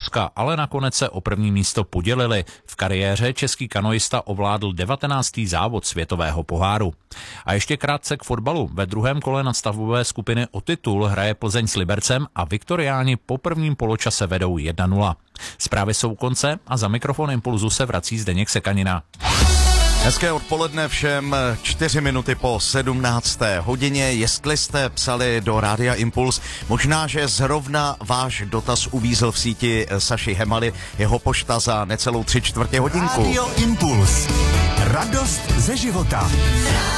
Ruska, ale nakonec se o první místo podělili. V kariéře český kanoista ovládl 19. závod světového poháru. A ještě krátce k fotbalu. Ve druhém kole nadstavbové skupiny o titul hraje Plzeň s Libercem a Viktoriáni po prvním poločase vedou 1-0. Zprávy jsou u konce a za mikrofon Impulzu se vrací Zdeněk Sekanina. Hezké odpoledne všem, 4 minuty po 17. hodině. Jestli jste psali do Rádia Impuls, možná, že zrovna váš dotaz uvízl v síti Saši Hemaly, jeho pošta za necelou 3/4 hodinku. Radio Impuls. Radost ze života.